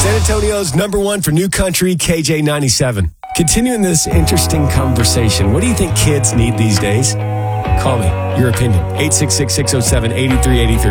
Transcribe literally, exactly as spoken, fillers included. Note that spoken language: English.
San Antonio's number one for new country, K J ninety-seven. Continuing this interesting conversation, what do you think kids need these days? Call me. Your opinion. eight six six, six oh seven, eight three eight three.